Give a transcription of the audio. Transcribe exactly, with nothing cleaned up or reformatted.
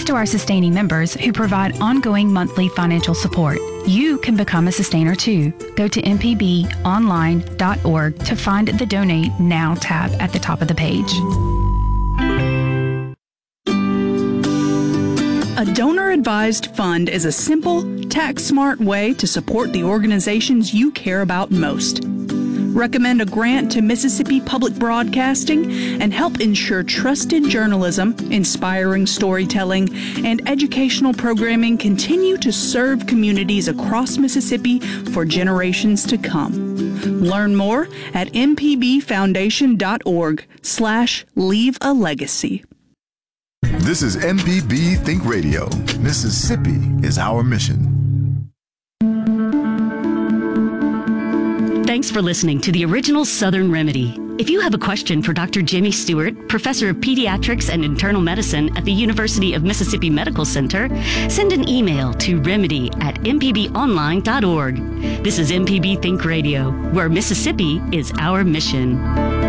to our sustaining members who provide ongoing monthly financial support. You can become a sustainer too. Go to m p b online dot org to find the Donate Now tab at the top of the page. A donor-advised fund is a simple, tax-smart way to support the organizations you care about most. Recommend a grant to Mississippi Public Broadcasting and help ensure trusted journalism, inspiring storytelling, and educational programming continue to serve communities across Mississippi for generations to come. Learn more at m p b foundation dot org slash leave a legacy. This is M P B Think Radio. Mississippi is our mission. Thanks for listening to the original Southern Remedy. If you have a question for Doctor Jimmy Stewart, Professor of Pediatrics and Internal Medicine at the University of Mississippi Medical Center, send an email to remedy at m p b online dot org. This is M P B Think Radio, where Mississippi is our mission.